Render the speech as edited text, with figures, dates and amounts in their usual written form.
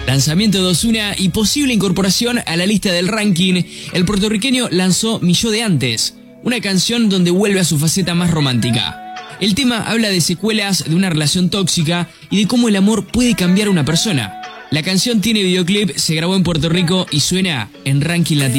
Lanzamiento de Ozuna y posible incorporación a la lista del ranking, el puertorriqueño lanzó Mi Yo de Antes, una canción donde vuelve a su faceta más romántica. El tema habla de secuelas de una relación tóxica y de cómo el amor puede cambiar a una persona. La canción tiene videoclip, se grabó en Puerto Rico y suena en Ranking Latino.